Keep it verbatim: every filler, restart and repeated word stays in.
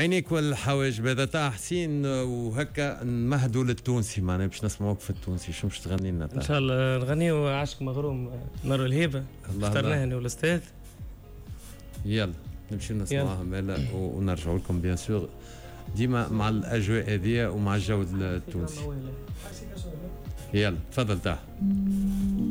عينيك والحواجب. هذا تاع حسين وهكا نمهدوا للتونسي معناها باش نسمعوك في التونسي. شو باش تغني لنا؟ ان شاء الله نغنيو عاشق مغروم مروه الهيبه اخترناها انا والاستاذ. يلا نمشي نسمعوها مالا ونرجعوا لكم بيان سور ديما مع الاجواء هذه ومع الجو التونسي. يلا تفضل تاع